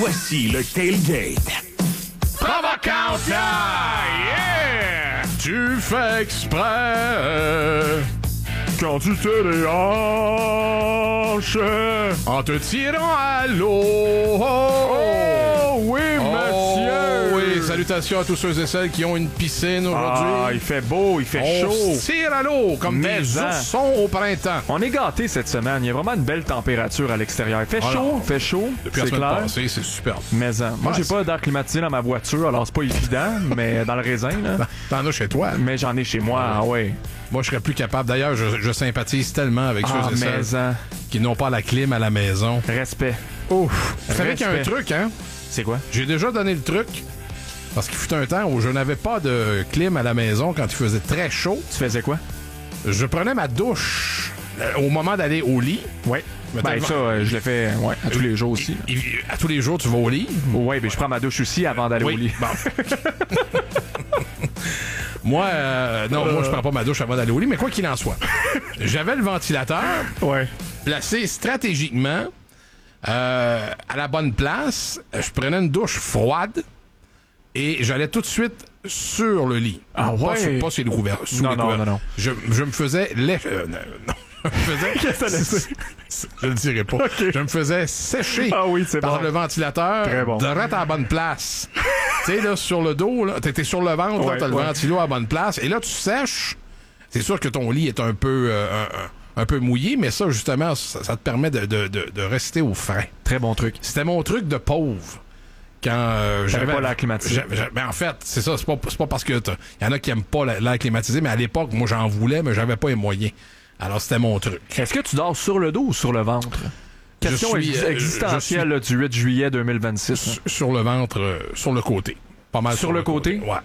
Voici le Tailgate. Provocante, yeah! Tu fais exprès quand tu te déhanches en te tirant à l'eau. Oh, oui, monsieur! Oui, salutations à tous ceux et celles qui ont une piscine aujourd'hui. Ah, il fait beau, il fait chaud. On se tire à l'eau comme des oursons au printemps. On est gâtés cette semaine. Il y a vraiment une belle température à l'extérieur. Il fait chaud, fait chaud. Depuis la c'est semaine clair. passée, c'est superbe. Mais moi, j'ai pas d'air climatisé dans ma voiture, alors c'est pas évident, mais dans le raisin, là. T'en as chez toi. Mais j'en ai chez moi, ah ouais. Moi, je serais plus capable. D'ailleurs, je sympathise tellement avec ceux et celles qui n'ont pas la clim à la maison. Respect. Ouf. Vous savez qu'il y a un truc, hein? C'est quoi? J'ai déjà donné le truc. Parce qu'il fut un temps où je n'avais pas de clim à la maison quand il faisait très chaud. Tu faisais quoi? Je prenais ma douche au moment d'aller au lit. Oui. Ben ça, je l'ai fait à tous les jours aussi. À tous les jours, tu vas au lit? Oui, mais je prends ma douche aussi avant d'aller au lit. Bon. Moi, moi, je prends pas ma douche avant d'aller au lit, mais quoi qu'il en soit, j'avais le ventilateur placé stratégiquement à la bonne place. Je prenais une douche froide et j'allais tout de suite sur le lit. Ah ouais? Pas sur le couvert. Non. Je me faisais... Je ne dirais pas. Okay. Je me faisais sécher par le ventilateur direct à la bonne place. Tu sais, là, sur le dos, là, t'étais sur le ventre, là, t'as le ventilo à la bonne place, et là, tu sèches. C'est sûr que ton lit est un peu mouillé, mais ça, justement, ça te permet de rester au frais. Très bon truc. C'était mon truc de pauvre. Quand j'avais pas l'air climatisé. Ben en fait, c'est ça, c'est pas parce que y en a qui aiment pas l'air climatisé, mais à l'époque, moi j'en voulais, mais j'avais pas les moyens. Alors c'était mon truc. Est-ce que tu dors sur le dos ou sur le ventre? Question existentielle du 8 juillet 2026. Sur le ventre, sur le côté. Pas mal sur le côté? Ouais.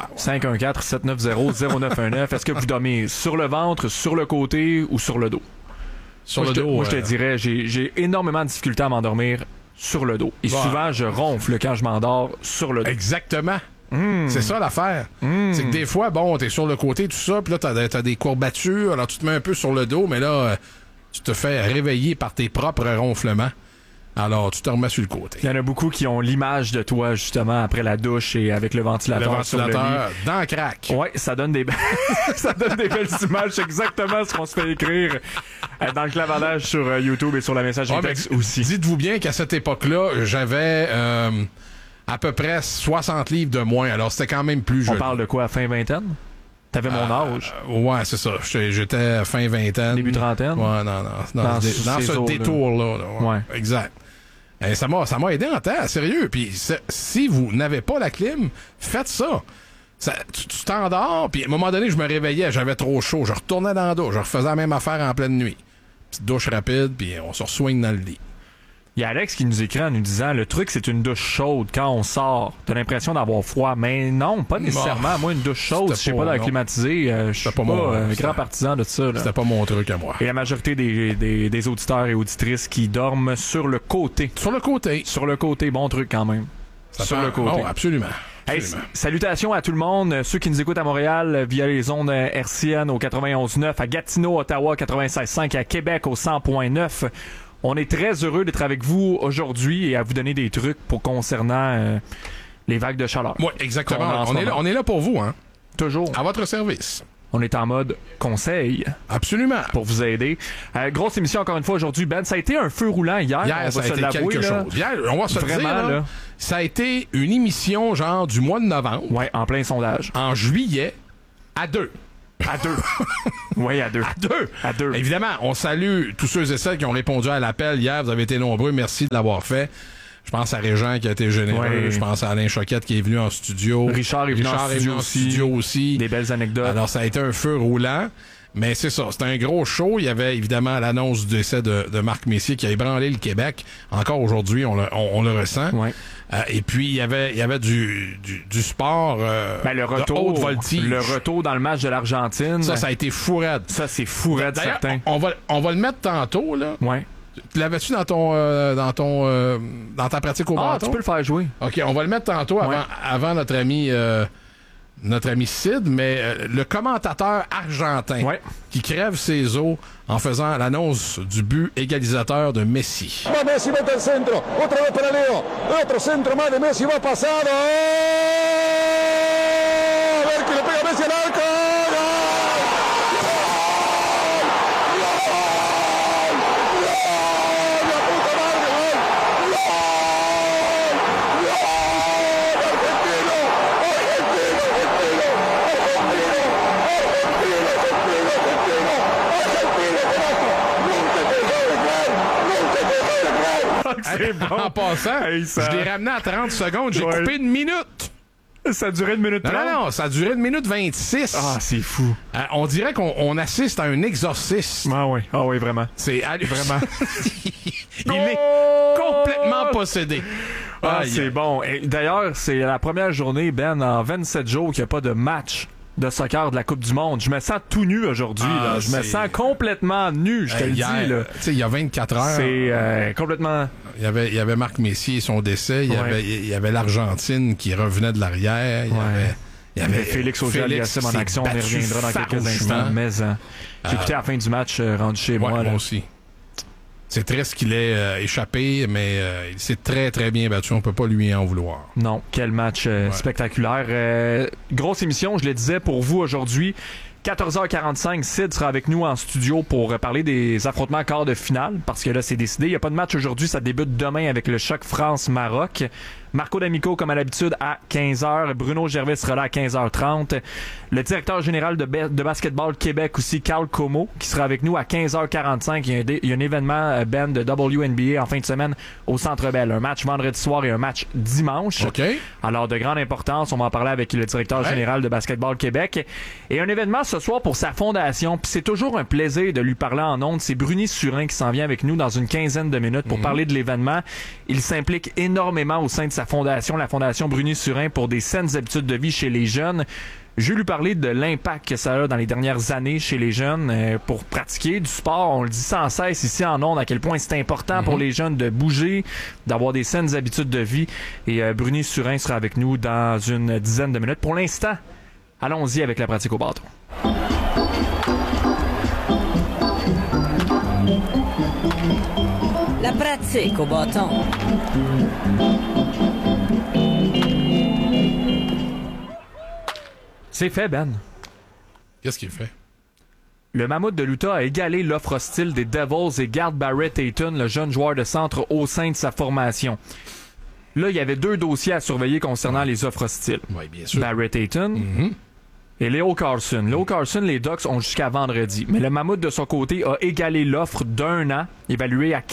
514-790-0919. Est-ce que vous dormez sur le ventre, sur le côté ou sur le dos? Sur le dos. Moi, je te dirais, j'ai énormément de difficultés à m'endormir sur le dos. Et souvent, je ronfle quand je m'endors sur le dos. Exactement. C'est ça l'affaire. C'est que des fois, t'es sur le côté, tout ça, puis là, t'as des courbatures, alors tu te mets un peu sur le dos, mais là, tu te fais réveiller par tes propres ronflements. Alors, tu te remets sur le côté. Il y en a beaucoup qui ont l'image de toi, justement, après la douche et avec le ventilateur. Le ventilateur dans le crack. Ouais, ça donne des ça donne des belles images. C'est exactement ce qu'on se fait écrire dans le clavardage sur YouTube et sur la messagerie texte aussi. Dites-vous bien qu'à cette époque-là, j'avais à peu près 60 livres de moins. Alors, c'était quand même plus jeune. On parle de quoi, fin vingtaine? T'avais mon âge? Ouais, c'est ça. J'étais fin vingtaine. Début trentaine? Ouais, non. Dans ce détour-là. Ouais. Exact. Et ça m'a aidé en temps, sérieux. Puis si vous n'avez pas la clim, faites ça. Tu t'endors, puis à un moment donné, je me réveillais, j'avais trop chaud. Je retournais dans la douche, je refaisais la même affaire en pleine nuit. Petite douche rapide, puis on se resoigne dans le lit. Il y a Alex qui nous écrit en nous disant le truc, c'est une douche chaude quand on sort. T'as l'impression d'avoir froid. Mais non, pas nécessairement. Moi, une douche chaude, si j'ai pas d'air climatisé, je suis pas un grand partisan de ça. C'était pas mon truc à moi. Et la majorité des auditeurs et auditrices qui dorment sur le côté. Sur le côté. Sur le côté, bon truc quand même. Le côté. Oh, absolument. Hey, salutations à tout le monde, ceux qui nous écoutent à Montréal via les ondes hertziennes au 91.9, à Gatineau, Ottawa 96.5, à Québec au 100.9. On est très heureux d'être avec vous aujourd'hui et à vous donner des trucs concernant les vagues de chaleur. Oui, exactement. On est là pour vous, hein. Toujours. À votre service. On est en mode conseil. Absolument. Pour vous aider. Grosse émission encore une fois aujourd'hui. Ben, ça a été un feu roulant hier. Hier, ça a été quelque chose. Hier, on va se dire, là, ça a été une émission genre du mois de novembre. Ouais, en plein sondage. En juillet, à 2. À 2. Oui, à 2. À 2. Évidemment, on salue tous ceux et celles qui ont répondu à l'appel hier. Vous avez été nombreux. Merci de l'avoir fait. Je pense à Régent qui a été généreux. Ouais. Je pense à Alain Choquette qui est venu en studio. Richard est venu en studio aussi. Des belles anecdotes. Alors, ça a été un feu roulant. Mais c'est ça, c'était un gros show. Il y avait évidemment l'annonce du décès de Marc Messier qui a ébranlé le Québec. Encore aujourd'hui, on le ressent. Ouais. Et puis, il y avait du sport le retour, de haute voltige. Le retour dans le match de l'Argentine. Ça a été fou raide. Ça, c'est fou raide, certain. On va le mettre tantôt, là. Ouais. Tu l'avais-tu dans ta pratique au bâton? Ah, tu peux le faire jouer. OK, on va le mettre tantôt avant notre ami notre ami Sid, mais le commentateur argentin qui crève ses os en faisant l'annonce du but égalisateur de Messi. Messi mete el centro, otra vez para Leo, otro centro más de Messi, va pasado. A ver que le pega Messi al arco. C'est bon. En passant, je l'ai ramené à 30 secondes. J'ai coupé 1 minute. Ça a duré 1 minute 30? Non, ça a duré 1 minute 26. Ah, c'est fou. On dirait qu'on assiste à un exorcisme. Ah oui, vraiment. C'est vraiment. Il est complètement possédé. C'est bon. Et d'ailleurs, c'est la première journée, Ben, en 27 jours qu'il n'y a pas de match de soccer de la Coupe du Monde. Je me sens tout nu aujourd'hui. Je me sens complètement nu, je te le dis. Il y a 24 heures. C'est complètement... Il y avait Marc Messier et son décès. Il y avait l'Argentine qui revenait de l'arrière. Il y avait Félix Auger-Aliassime en action. On y reviendra dans quelques instants. Mais j'ai écouté à la fin du match rendu chez moi. Moi aussi. C'est triste qu'il ait échappé, mais il s'est très, très bien battu. On peut pas lui en vouloir. Non, quel match spectaculaire. Grosse émission, je le disais, pour vous aujourd'hui. 14h45, Sid sera avec nous en studio pour parler des affrontements quart de finale, parce que là, c'est décidé. Il n'y a pas de match aujourd'hui, ça débute demain avec le choc France-Maroc. Marco D'Amico, comme à l'habitude, à 15h. Bruno Gervais sera là à 15h30. Le directeur général de Basketball Québec aussi, Carl Como, qui sera avec nous à 15h45. Il y a un événement, Ben, de WNBA en fin de semaine au Centre Bell. Un match vendredi soir et un match dimanche. OK. Alors, de grande importance, on va en parler avec le directeur général de Basketball Québec. Et un événement ce soir pour sa fondation. Puis c'est toujours un plaisir de lui parler en ondes. C'est Bruni Surin qui s'en vient avec nous dans une quinzaine de minutes pour parler de l'événement. Il s'implique énormément au sein de sa fondation, la Fondation Bruni Surin, pour des saines habitudes de vie chez les jeunes. Je vais lui parler de l'impact que ça a dans les dernières années chez les jeunes pour pratiquer du sport. On le dit sans cesse ici en ondes à quel point c'est important pour les jeunes de bouger, d'avoir des saines habitudes de vie. Et Bruni Surin sera avec nous dans une dizaine de minutes. Pour l'instant, allons-y avec la pratique au bâton. La pratique au bâton. C'est fait, Ben. Qu'est-ce qu'il fait? Le Mammouth de l'Utah a égalé l'offre hostile des Devils et garde Barrett Ayton, le jeune joueur de centre, au sein de sa formation. Là, il y avait 2 dossiers à surveiller concernant les offres hostiles. Oui, bien sûr. Barrett Ayton et Leo Carlson. Leo Carlson, les Ducks ont jusqu'à vendredi. Mais le Mammouth, de son côté, a égalé l'offre d'1 an, évaluée à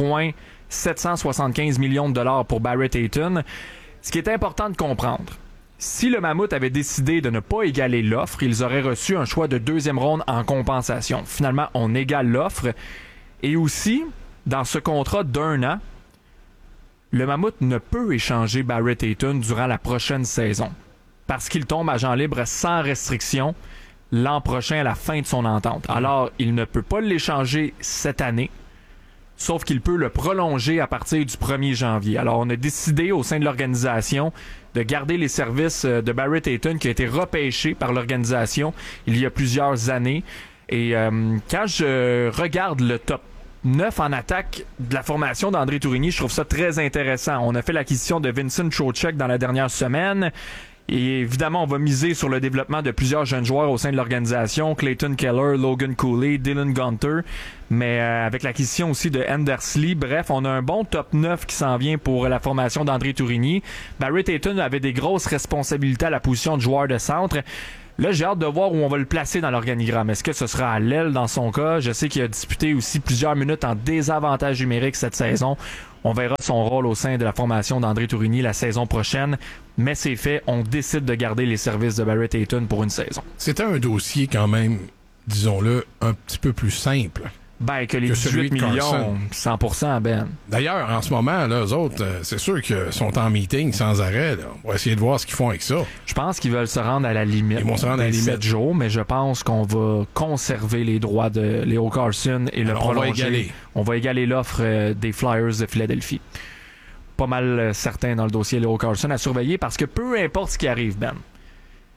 4,775 millions de dollars pour Barrett Ayton. Ce qui est important de comprendre, si le Mammouth avait décidé de ne pas égaler l'offre, ils auraient reçu un choix de 2e ronde en compensation. Finalement, on égale l'offre. Et aussi, dans ce contrat d'1 an, le Mammouth ne peut échanger Barrett Ayton durant la prochaine saison, parce qu'il tombe agent libre sans restriction l'an prochain à la fin de son entente. Alors, il ne peut pas l'échanger cette année, sauf qu'il peut le prolonger à partir du 1er janvier. Alors, on a décidé au sein de l'organisation de garder les services de Barrett Ayton, qui a été repêché par l'organisation il y a plusieurs années. Et quand je regarde le top 9 en attaque de la formation d'André Tourigny, je trouve ça très intéressant. On a fait l'acquisition de Vincent Trocheck dans la dernière semaine. Et évidemment, on va miser sur le développement de plusieurs jeunes joueurs au sein de l'organisation. Clayton Keller, Logan Cooley, Dylan Gunter. Mais avec l'acquisition aussi de Andersley. Bref, on a un bon top 9 qui s'en vient pour la formation d'André Tourigny. Barrett Ayton avait des grosses responsabilités à la position de joueur de centre. Là, j'ai hâte de voir où on va le placer dans l'organigramme. Est-ce que ce sera à l'aile dans son cas? Je sais qu'il a disputé aussi plusieurs minutes en désavantage numérique cette saison. On verra son rôle au sein de la formation d'André Tourigny la saison prochaine. Mais c'est fait, on décide de garder les services de Barrett Ayton pour une saison. C'était un dossier quand même, disons-le, un petit peu plus simple. Ben, que les 18 millions, 100%, Ben. D'ailleurs, en ce moment, là, eux autres, c'est sûr qu'ils sont en meeting sans arrêt. Là. On va essayer de voir ce qu'ils font avec ça. Je pense qu'ils veulent se rendre à la limite. Ils vont se rendre à la limite. 7 jours, mais je pense qu'on va conserver les droits de Leo Carlson et le prolonger. On va égaler l'offre des Flyers de Philadelphie. Pas mal certain dans le dossier Leo Carlson à surveiller, parce que peu importe ce qui arrive, Ben,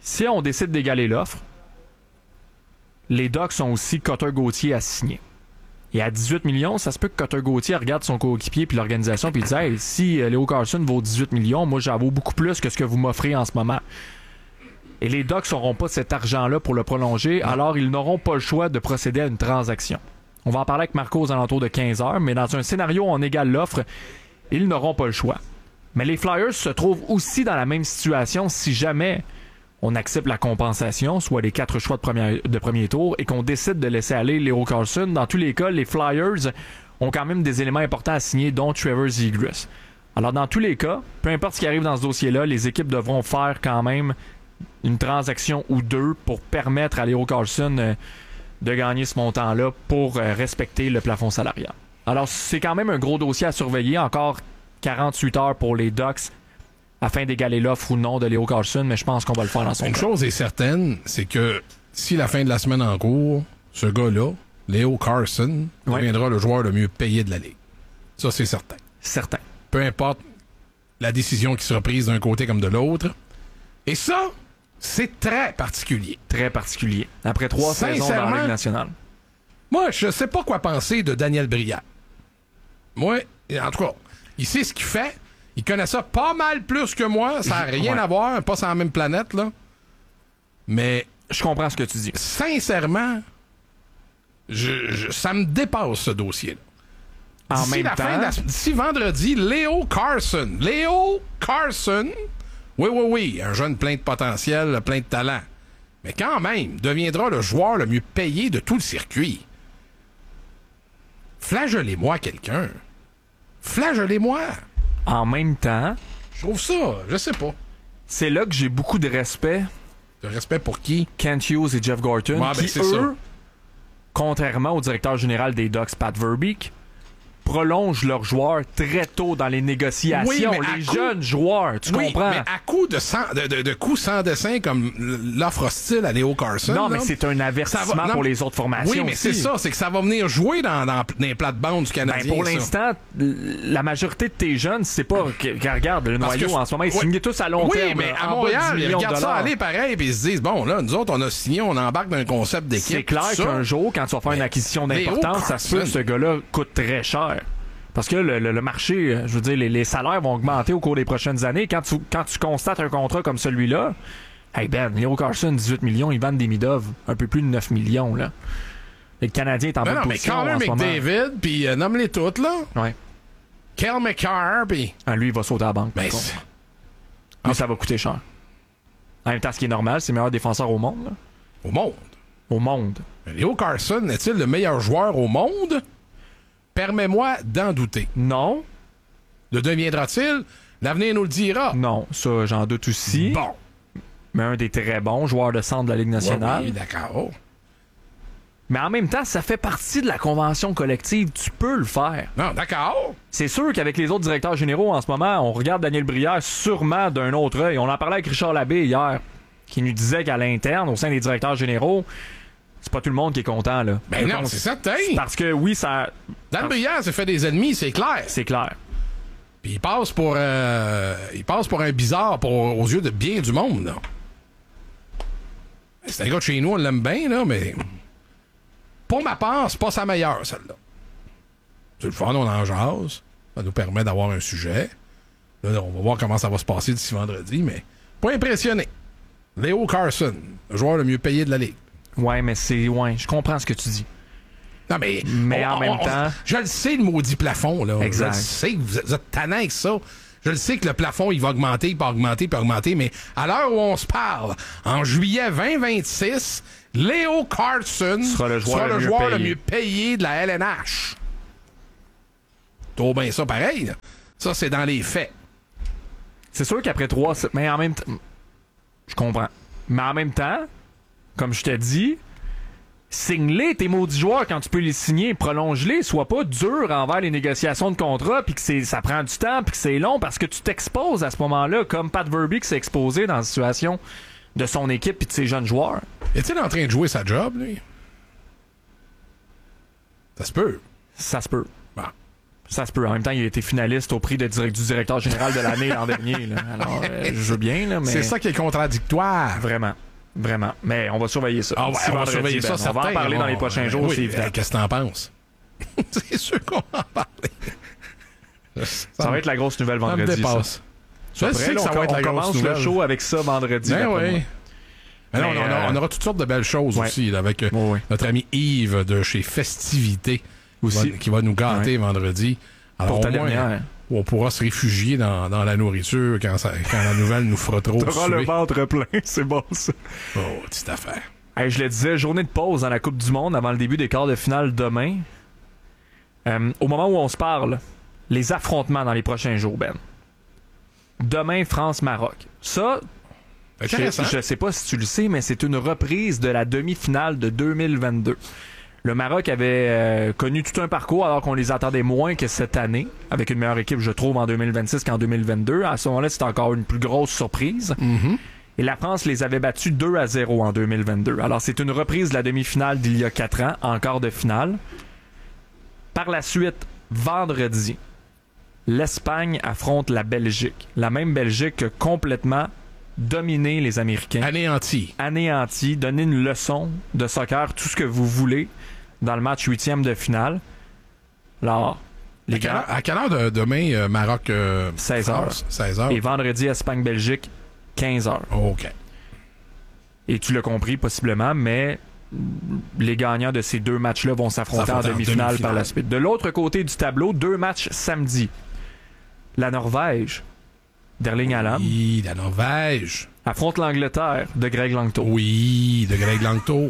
Si on décide d'égaler l'offre, les Ducks ont aussi Cutter Gauthier à signer. Et à 18 millions, ça se peut que Cutter Gauthier regarde son coéquipier puis l'organisation puis il dit « Hey, si Leo Carlsson vaut 18 millions, moi j'en vaux beaucoup plus que ce que vous m'offrez en ce moment. » Et les Ducks n'auront pas cet argent-là pour le prolonger, alors ils n'auront pas le choix de procéder à une transaction. On va en parler avec Marco aux alentours de 15h, mais dans un scénario où on égale l'offre, ils n'auront pas le choix. Mais les Flyers se trouvent aussi dans la même situation si jamais on accepte la compensation, soit les 4 choix de premier tour, et qu'on décide de laisser aller Leo Carlsson. Dans tous les cas, les Flyers ont quand même des éléments importants à signer, dont Trevor Zegras. Alors dans tous les cas, peu importe ce qui arrive dans ce dossier-là, les équipes devront faire quand même une transaction ou deux pour permettre à Leo Carlsson de gagner ce montant-là pour respecter le plafond salarial. Alors, c'est quand même un gros dossier à surveiller. Encore 48 heures pour les Ducks afin d'égaler l'offre ou non de Leo Carlsson, mais je pense qu'on va le faire dans son cas. Une chose est certaine, c'est que si la fin de la semaine en cours, ce gars-là, Leo Carlsson, deviendra le joueur le mieux payé de la Ligue. Ça, c'est certain. Certain. Peu importe la décision qui sera prise d'un côté comme de l'autre. Et ça, c'est très particulier. Très particulier. Après 3 saisons dans la Ligue nationale. Moi, je sais pas quoi penser de Daniel Brière. Moi, en tout cas, il sait ce qu'il fait. Il connaît ça pas mal plus que moi. Ça n'a rien à voir. Pas sur la même planète, là. Mais... Je comprends ce que tu dis. Sincèrement, ça me dépasse, ce dossier-là. En même temps... D'ici vendredi, Leo Carlsson, oui, un jeune plein de potentiel, plein de talent. Mais quand même, deviendra le joueur le mieux payé de tout le circuit. Flagellez-moi quelqu'un. Flagellez-moi. En même temps... Je trouve ça, je sais pas. C'est là que j'ai beaucoup de respect. De respect pour qui? Kent Hughes et Jeff Gorton, qui, eux, contrairement au directeur général des Ducks, Pat Verbeek, prolongent leurs joueurs très tôt dans les négociations. Oui, les jeunes joueurs, tu comprends? Mais à coup de coups sans dessin comme l'offre hostile à Leo Carlsson. Non, mais c'est un avertissement pour les autres formations. Oui, mais aussi. c'est ça, c'est que ça va venir jouer dans les plates-bandes du Canadien. Pour l'instant, la majorité de tes jeunes, c'est pas... Regarde, le noyau en ce moment, ils signent tous à long terme. Oui, mais à Montréal, ils regardent ça aller pareil, puis ils se disent, bon, là, nous autres, on a signé, on embarque dans un concept d'équipe. C'est clair qu'un jour, quand tu vas faire une acquisition d'importance, ça se peut que ce gars-là coûte très cher. Parce que le marché, je veux dire, les salaires vont augmenter au cours des prochaines années. Quand tu constates un contrat comme celui-là, hey Ben, Leo Carlsson, 18 millions, ils vendent des Midov, un peu plus de 9 millions, là. Et le Canadien est en bonne position en ce moment. Mais Connor McDavid, puis nomme-les toutes, là. Ouais. Kel McCarr, puis... Lui, il va sauter à la banque. Mais ça va coûter cher. En même temps, ce qui est normal, c'est le meilleur défenseur au monde, là. Au monde? Au monde. Mais Leo Carlsson est-il le meilleur joueur au monde? Permets-moi d'en douter. Non. Le deviendra-t-il? L'avenir nous le dira. Non, ça, j'en doute aussi. Bon. Mais un des très bons joueurs de centre de la Ligue nationale. Oui, d'accord. Mais en même temps, ça fait partie de la convention collective. Tu peux le faire. Non, d'accord. C'est sûr qu'avec les autres directeurs généraux en ce moment, on regarde Daniel Brière sûrement d'un autre œil. On en parlait avec Richard Labbé hier, qui nous disait qu'à l'interne, au sein des directeurs généraux, c'est pas tout le monde qui est content, là. Ben non, c'est certain. Parce que oui, ça... Dan Brière s'est fait des ennemis, c'est clair. C'est clair. Puis il passe pour un bizarre aux yeux de bien du monde, là. C'est un gars de chez nous, on l'aime bien, là, mais... Pour ma part, c'est pas sa meilleure, celle-là. C'est le fun, on en jase. Ça nous permet d'avoir un sujet. Là, on va voir comment ça va se passer d'ici vendredi, mais... Pas impressionné. Leo Carlsson, le joueur le mieux payé de la Ligue. Ouais, mais je comprends ce que tu dis. Non, mais en même temps... Je le sais, le maudit plafond, là. Exact. Je le sais que vous êtes tannant avec ça. Je le sais que le plafond, il va augmenter, il va augmenter, puis augmenter, mais à l'heure où on se parle, en juillet 2026, Leo Carlsson sera le joueur le mieux payé de la LNH. Trop bien ça, pareil. Là. Ça, c'est dans les faits. C'est sûr qu'après 3... Mais en même temps... Je comprends. Mais en même temps... Comme je te dis, signe-les tes maudits joueurs quand tu peux les signer, prolonge-les, sois pas dur envers les négociations de contrat, puis que ça prend du temps, puis que c'est long, parce que tu t'exposes à ce moment-là, comme Pat Verbeek s'est exposé dans la situation de son équipe et de ses jeunes joueurs. Est-il en train de jouer sa job, lui? Ça se peut. Ça se peut. Bon. Ça se peut. En même temps, il a été finaliste au prix du directeur général de l'année l'an dernier. Là. Alors, je veux bien, là, mais... C'est ça qui est contradictoire. Vraiment. Mais on va surveiller ça. Ah ouais, on va surveiller ça, on va en parler dans les prochains jours, c'est évident. Qu'est-ce que t'en penses? C'est sûr qu'on va en parler. Ça va être la grosse nouvelle vendredi. Ça me dépasse. Je sais que ça va être la grosse nouvelle. On commence le show avec ça vendredi. Ben oui. On aura toutes sortes de belles choses aussi là, avec notre ami Yves de chez Festivités aussi, qui va nous gâter vendredi. Alors, pour ta dernière. On pourra se réfugier dans la nourriture quand la nouvelle nous fera trop suer. T'auras le ventre plein, c'est bon ça. Oh, petite affaire. Hey, je le disais, journée de pause dans la Coupe du Monde avant le début des quarts de finale demain. Au moment où on se parle, les affrontements dans les prochains jours, Ben. Demain, France-Maroc. Ça, je sais pas si tu le sais, mais c'est une reprise de la demi-finale de 2022. Le Maroc avait connu tout un parcours alors qu'on les attendait moins que cette année, avec une meilleure équipe, je trouve, en 2026 qu'en 2022. À ce moment-là, c'était encore une plus grosse surprise. Mm-hmm. Et la France les avait battus 2-0 en 2022. Alors, c'est une reprise de la demi-finale d'il y a 4 ans, en quart de finale. Par la suite, vendredi, l'Espagne affronte la Belgique. La même Belgique qui a complètement dominé les Américains. Anéanti. Donné une leçon de soccer, tout ce que vous voulez, dans le match 8e de finale. Alors, les gars... À quelle heure demain, Maroc... 16h. 16h. Et vendredi, Espagne-Belgique, 15h. OK. Et tu l'as compris, possiblement, mais les gagnants de ces 2 matchs-là vont s'affronter en demi-finale par la suite. De l'autre côté du tableau, 2 matchs samedi. La Norvège d'Erling Haaland. Oui, la Norvège. Affronte l'Angleterre de Greg Langto. Oui, de Greg Langto.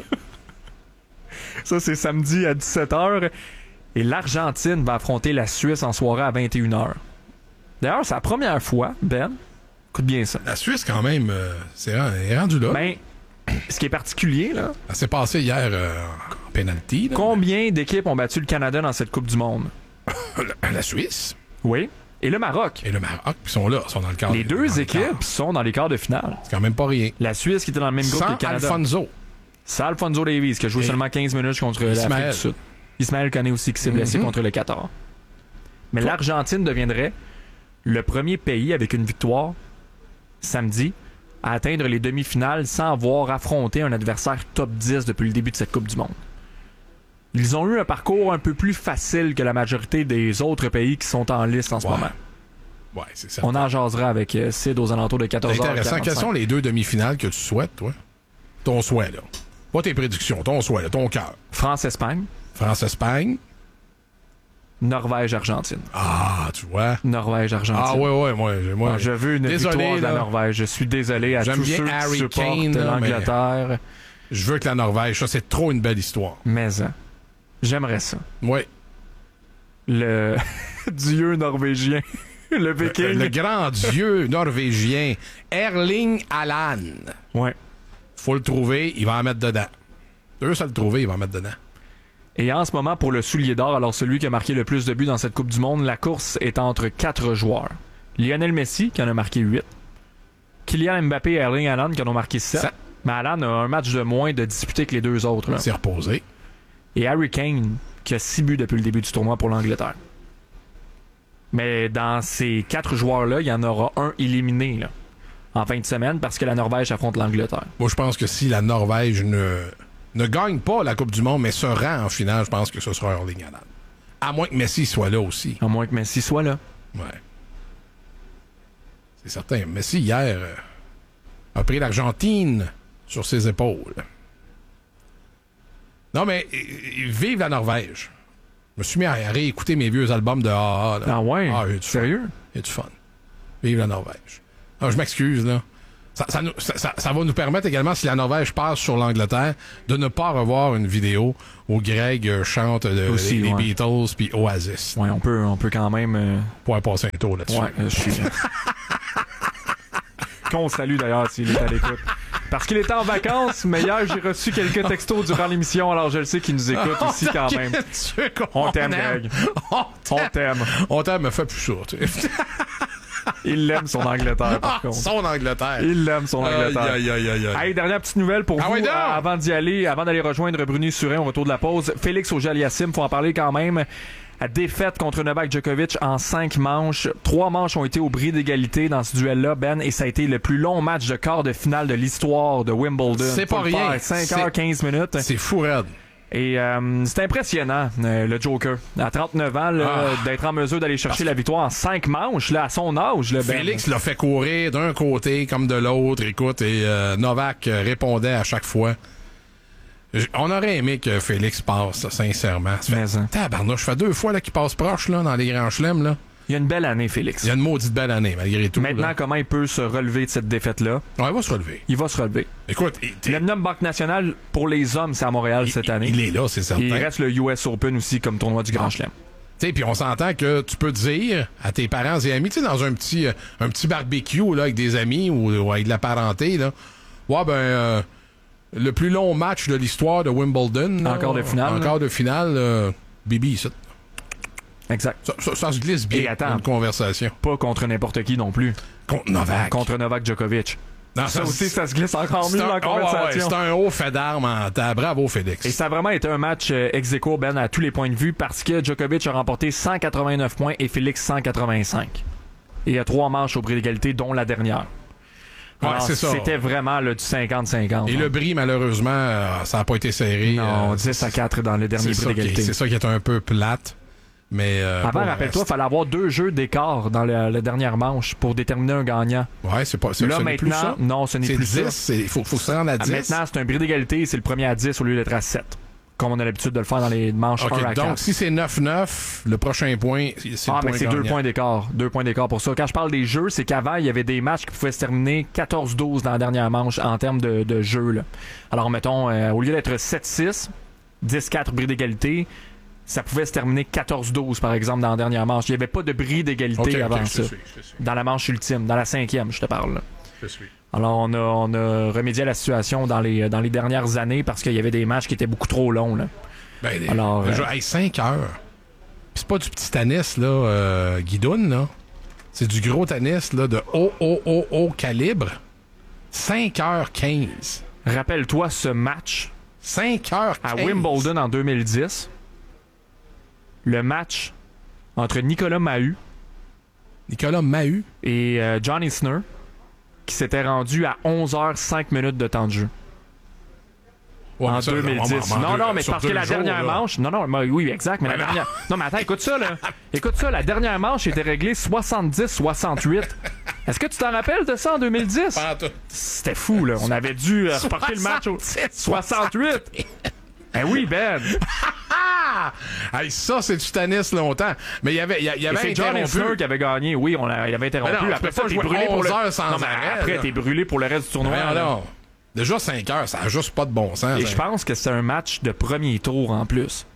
Ça, c'est samedi à 17h. Et l'Argentine va affronter la Suisse en soirée à 21h. D'ailleurs, c'est la première fois, Ben. Écoute bien ça. La Suisse, quand même, elle est rendue là. Ben, ce qui est particulier, là... Ça s'est passé hier en pénalty. Combien d'équipes ont battu le Canada dans cette Coupe du Monde? La Suisse. Oui. Et le Maroc. Ils sont là, sont dans le quart. Les deux équipes sont dans les quarts de finale. C'est quand même pas rien. La Suisse qui était dans le même groupe que le Canada. Sans Alphonso Davies, qui a joué seulement 15 minutes contre l'Afrique du Sud. Ismaël Koné aussi, qui s'est blessé contre le Qatar. Mais l'Argentine deviendrait le premier pays avec une victoire samedi à atteindre les demi-finales sans avoir affronté un adversaire top 10 depuis le début de cette Coupe du Monde. Ils ont eu un parcours un peu plus facile que la majorité des autres pays qui sont en liste en ce moment. Ouais, c'est certain. On en jasera avec Sid aux alentours de 14h. Intéressant. Quelles sont les 2 demi-finales que tu souhaites, toi? Ton souhait, là. Pas tes prédictions, ton souhait, là, ton cœur. France-Espagne. France-Espagne. Norvège-Argentine. Ah, tu vois. Norvège-Argentine. Ah, ouais, moi. Je veux une victoire de la Norvège. Je suis désolé à tous ceux qui supportent l'Angleterre. Je veux que la Norvège, ça, c'est trop une belle histoire. Mais j'aimerais ça. Oui. Le dieu norvégien. Le viking. Le grand dieu norvégien. Erling Haaland. Ouais. Faut le trouver, il va en mettre dedans. Eux, ça le trouver, il va en mettre dedans. Et en ce moment, pour le soulier d'or, alors celui qui a marqué le plus de buts dans cette Coupe du Monde, la course est entre 4 joueurs. Lionel Messi, qui en a marqué 8. Kylian Mbappé et Erling Haaland, qui en ont marqué 7. Mais Haaland a un match de moins de disputé que les 2 autres. Il s'est reposé. Et Harry Kane, qui a 6 buts depuis le début du tournoi pour l'Angleterre. Mais dans ces 4 joueurs-là, il y en aura un éliminé là, en fin de semaine parce que la Norvège affronte l'Angleterre. Moi, je pense que si la Norvège ne gagne pas la Coupe du Monde, mais se rend en finale, je pense que ce sera Erling Haaland. À moins que Messi soit là aussi. À moins que Messi soit là. Ouais. C'est certain. Messi, hier, a pris l'Argentine sur ses épaules. Non, mais vive la Norvège. Je me suis mis à réécouter mes vieux albums de AA. Ah ouais? Sérieux? Il y a du fun. Vive la Norvège. Alors, je m'excuse, là. Ça va nous permettre également, si la Norvège passe sur l'Angleterre, de ne pas revoir une vidéo où Greg chante les Beatles puis Oasis. Ouais, on peut quand même... Pouvoir passer un tour là-dessus. Ouais, je suis... Qu'on salue d'ailleurs s'il est à l'écoute. Parce qu'il était en vacances, mais hier j'ai reçu quelques textos durant l'émission, alors je le sais qu'il nous écoute aussi quand même. On t'aime, Greg. On t'aime. On t'aime, me fait plus ça, tu sais. Il l'aime son Angleterre, par contre. Son Angleterre. Il l'aime son Angleterre. Aïe. Hey, dernière petite nouvelle pour vous, avant d'aller rejoindre Bruni Surin au retour de la pause. Félix Auger-Aliassime, faut en parler quand même. Défaite contre Novak Djokovic en 5 manches. 3 manches ont été au bris d'égalité dans ce duel-là, Ben, et ça a été le plus long match de quart de finale de l'histoire de Wimbledon. C'est pas rien. 5h15 minutes. C'est fou raide. Et c'est impressionnant, le Joker. À 39 ans, d'être en mesure d'aller chercher la victoire en 5 manches, là, à son âge. Là, Ben. Félix l'a fait courir d'un côté comme de l'autre. Écoute, et Novak répondait à chaque fois. On aurait aimé que Félix passe, sincèrement. Tabarnouche, ça fait 2 fois là, qu'il passe proche là, dans les grands chelems. Là. Il y a une belle année, Félix. Il y a une maudite belle année, malgré tout. Maintenant, là. comment il peut se relever de cette défaite-là? Ouais, il va se relever. Il va se relever. Écoute, le Banque Nationale, pour les hommes, c'est à Montréal cette année. Il est là, c'est certain. Il reste le US Open aussi comme tournoi du Grand Chelem. Tu sais, puis on s'entend que tu peux dire à tes parents et amis, tu sais, dans un petit barbecue là, avec des amis ou avec de la parenté, là, ouais, le plus long match de l'histoire de Wimbledon. En quart de finale. Bibi, ça. Exact. Ça se glisse bien dans une conversation. Pas contre n'importe qui non plus. Contre Novak. Contre Novak Djokovic. Non, ça aussi, ça se glisse encore mieux dans la conversation. C'est un haut fait d'armes en temps. Bravo, Félix. Et ça a vraiment été un match ex-aequo, Ben, à tous les points de vue, parce que Djokovic a remporté 189 points et Félix 185. Et il y a 3 manches au bris d'égalité, dont la dernière. Alors, c'est ça. C'était vraiment du 50-50. Et le bris, malheureusement, ça n'a pas été serré. Non, 10-4 dans le dernier bris d'égalité. C'est ça qui est un peu plate. Mais avant, rappelle-toi, il fallait avoir 2 jeux d'écart dans la dernière manche pour déterminer un gagnant. Ouais, c'est pas là, maintenant, non, ce n'est plus 10, ça. Il faut se rendre à 10. Maintenant, c'est un bris d'égalité et c'est le premier à 10 au lieu d'être à 7. Comme on a l'habitude de le faire dans les manches 1 à 4. Donc, si c'est 9-9, le prochain point, c'est le point mais c'est gagnant. 2 points d'écart. 2 points d'écart pour ça. Quand je parle des jeux, c'est qu'avant, il y avait des matchs qui pouvaient se terminer 14-12 dans la dernière manche en termes de jeu. Là. Alors, mettons, au lieu d'être 7-6, 10-4 bris d'égalité, ça pouvait se terminer 14-12, par exemple, dans la dernière manche. Il n'y avait pas de bris d'égalité avant ça. Je suis. Dans la manche ultime, dans la 5e, je te parle. Là. Je suis. Alors, on a remédié à la situation dans les dernières années parce qu'il y avait des matchs qui étaient beaucoup trop longs. Là. Alors, 5 heures. Puis c'est pas du petit tennis, là, Guidoune, là. C'est du gros tennis, là, de haut calibre. 5h15. Rappelle-toi ce match. 5h15. À Wimbledon en 2010. Le match entre Nicolas Mahut et John Isner qui s'était rendu à 11h05 de temps de jeu. Ouais, en 2010. Non, mais parce que la dernière manche... Oui, exact, mais la dernière... Non, mais attends, écoute ça, là. Écoute ça, la dernière manche était réglée 70-68. Est-ce que tu t'en rappelles de ça en 2010? C'était fou, là. On avait dû reporter le match au 68. Oui, Ben. Hey, ça, c'est du tennis longtemps. Mais il y avait c'est John Isner qui avait gagné. Oui, il avait interrompu. Après ça, t'es brûlé pour après, t'es brûlé pour le reste du tournoi. Non. Déjà 5 heures, ça n'a juste pas de bon sens. Et je pense que c'est un match de premier tour en plus.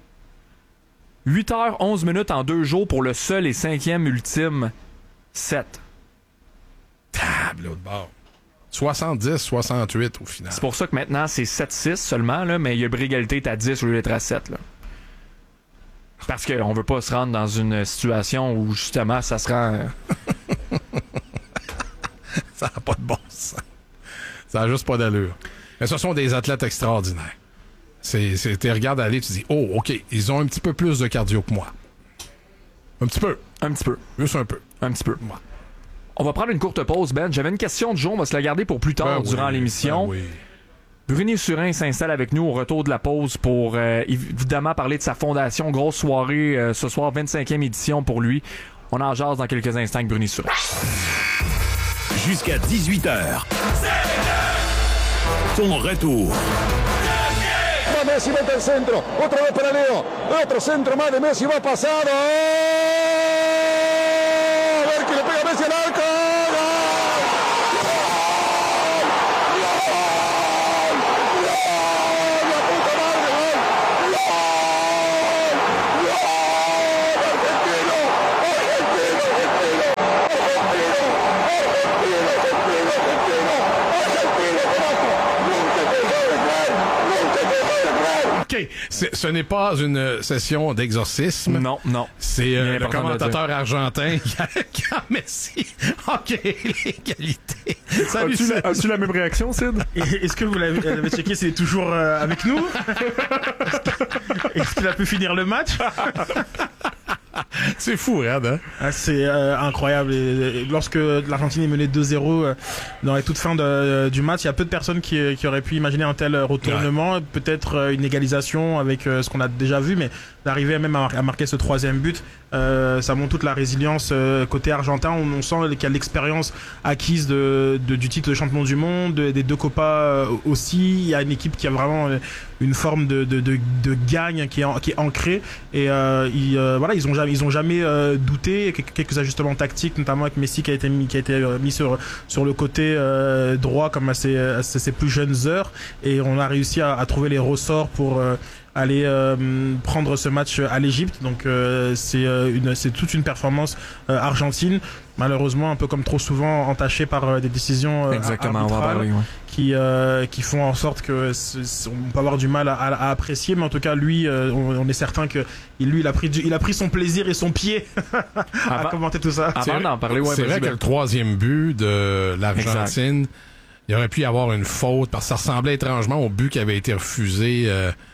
8h11 en 2 jours pour le seul et 5e ultime set. Table de bord. 70-68 au final. C'est pour ça que maintenant, c'est 7-6 seulement, là, mais il y a brégalité à 10 au lieu d'être à 7. Là. Parce qu'on veut pas se rendre dans une situation où, justement, ça se rend... Ça n'a pas de bon sens. Ça n'a juste pas d'allure. Mais ce sont des athlètes extraordinaires. Tu regardes aller, tu dis, oh, OK, ils ont un petit peu plus de cardio que moi. Un petit peu. Juste un peu. Un petit peu. Ouais. On va prendre une courte pause, Ben. J'avais une question du jour, on va se la garder pour plus tard durant l'émission. Oui. Bruni Surin s'installe avec nous au retour de la pause pour évidemment parler de sa fondation. Grosse soirée ce soir, 25e édition pour lui. On en jase dans quelques instants avec Bruni Surin. Jusqu'à 18h. Ton retour. Messi mete el centro, otra vez para Leo, otro centro más de Messi, va pasado. A ver que le pega Messi al arco. OK, ce n'est pas une session d'exorcisme. Non. C'est le commentateur argentin qui a Messi. OK, l'égalité. As-tu la même réaction, Sid? Est-ce que vous l'avez checké, c'est toujours avec nous? Est-ce qu'il a pu finir le match? C'est fou, Red, hein? C'est incroyable. Et lorsque l'Argentine est menée 2-0 dans les toutes fins du match, il y a peu de personnes qui auraient pu imaginer un tel retournement, peut-être une égalisation avec ce qu'on a déjà vu, mais d'arriver même à marquer ce 3e but, ça montre toute la résilience côté argentin. On sent qu'il y a l'expérience acquise du titre de champion du monde, des 2 Copas aussi. Il y a une équipe qui a vraiment une forme de gagne qui est ancrée, et ils ont jamais douté. Quelques ajustements tactiques, notamment avec Messi qui a été mis sur le côté droit comme à ses plus jeunes heures, et on a réussi à trouver les ressorts pour aller prendre ce match à l'Égypte. Donc c'est toute une performance argentine, malheureusement un peu comme trop souvent entachée par des décisions arbitrales qui font en sorte que on peut avoir du mal à apprécier, mais en tout cas lui on est certain que lui il a pris son plaisir et son pied à commenter tout ça. Avant d'en parler, c'est vrai que le 3e but de l'Argentine, il aurait pu y avoir une faute parce que ça ressemblait étrangement au but qui avait été refusé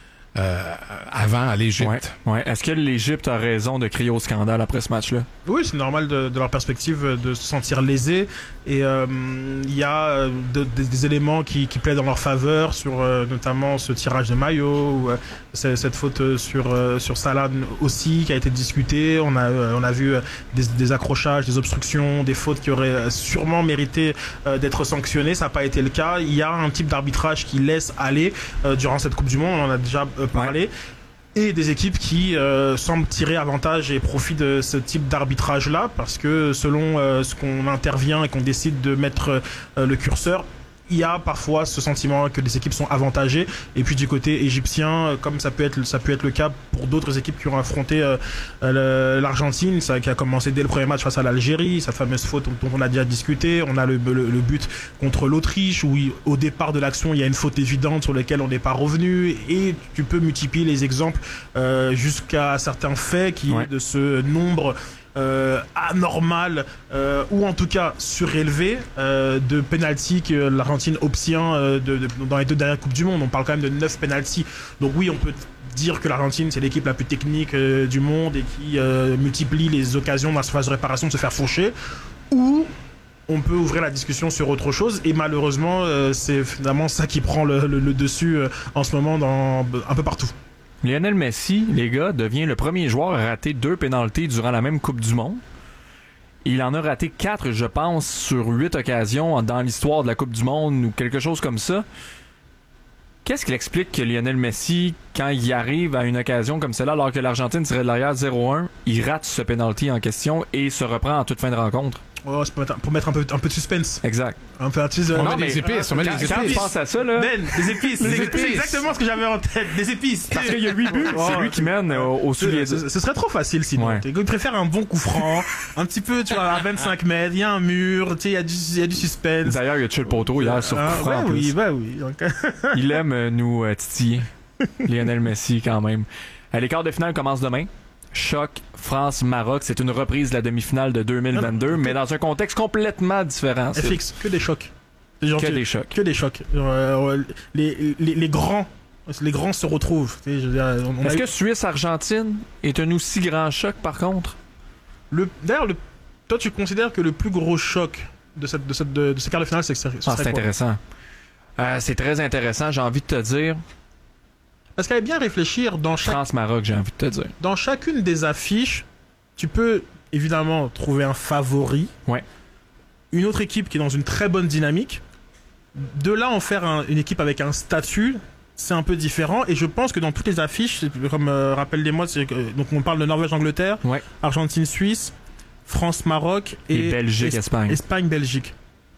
avant à l'Égypte. Ouais. Est-ce que l'Égypte a raison de crier au scandale après ce match-là? Oui, c'est normal de leur perspective de se sentir lésés, et il y a des éléments qui plaident en leur faveur sur notamment ce tirage de maillot ou cette faute sur Salah aussi qui a été discutée. On a vu des accrochages, des obstructions, des fautes qui auraient sûrement mérité d'être sanctionnées. Ça n'a pas été le cas. Il y a un type d'arbitrage qui laisse aller durant cette Coupe du Monde. On en a déjà parler, et des équipes qui semblent tirer avantage et profit de ce type d'arbitrage-là, parce que selon ce qu'on intervient et qu'on décide de mettre le curseur, il y a parfois ce sentiment que les équipes sont avantagées, et puis du côté égyptien, comme ça peut être le cas pour d'autres équipes qui ont affronté l'Argentine, ça qui a commencé dès le premier match face à l'Algérie, cette fameuse faute dont on a déjà discuté. On a le but contre l'Autriche où au départ de l'action il y a une faute évidente sur laquelle on n'est pas revenu, et tu peux multiplier les exemples jusqu'à certains faits qui est de ce nombre anormal ou en tout cas surélevé de penalty que l'Argentine obtient dans les 2 dernières Coupes du Monde. On parle quand même de 9 penalty. Donc oui, on peut dire que l'Argentine c'est l'équipe la plus technique du monde et qui multiplie les occasions dans la surface de réparation de se faire faucher, ou on peut ouvrir la discussion sur autre chose, et malheureusement c'est finalement ça qui prend le dessus en ce moment un peu partout. Lionel Messi, les gars, devient le premier joueur à rater 2 pénaltys durant la même Coupe du Monde. Il en a raté 4, je pense, sur 8 occasions dans l'histoire de la Coupe du Monde ou quelque chose comme ça. Qu'est-ce qui explique que Lionel Messi, quand il arrive à une occasion comme celle-là, alors que l'Argentine serait derrière 0-1, il rate ce pénalty en question et se reprend en toute fin de rencontre? Oh, c'est pour mettre un peu de suspense. Exact. Un peu de on met des épices. On met des épices. Quand tu penses à ça, là. Des épices. C'est exactement ce que j'avais en tête. Des épices. Parce qu'il y a 8 buts. C'est lui qui mène au soulier. Ce serait trop facile sinon. Ouais. Il préfère un bon coup franc. Un petit peu, tu vois, à 25 mètres. Il y a un mur. Tu sais, il y a du suspense. D'ailleurs, il a tué le poteau hier sur coup franc. Oui. Donc... il aime nous titiller. Lionel Messi, quand même. Les quarts de finale commencent demain. Choc France-Maroc, c'est une reprise de la demi-finale de 2022, mais dans un contexte complètement différent. FX, que des chocs. Que des chocs. Que des chocs. Les grands se retrouvent. Est-ce que Suisse-Argentine est un aussi grand choc, par contre? D'ailleurs, toi, tu considères que le plus gros choc de ces quarts de finale, c'est intéressant. C'est très intéressant, j'ai envie de te dire. Parce qu'elle est bien réfléchir dans France-Maroc, j'ai envie de te dire. Dans chacune des affiches, tu peux évidemment trouver un favori. Ouais. Une autre équipe qui est dans une très bonne dynamique. De là, en faire une équipe avec un statut, c'est un peu différent. Et je pense que dans toutes les affiches, comme rappelle-les-moi, donc on parle de Norvège-Angleterre, ouais. Argentine-Suisse, France-Maroc et Belgique-Espagne. Espagne-Belgique.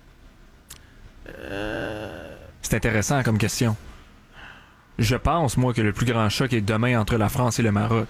C'est intéressant comme question. Je pense, moi, que le plus grand choc est demain entre la France et le Maroc.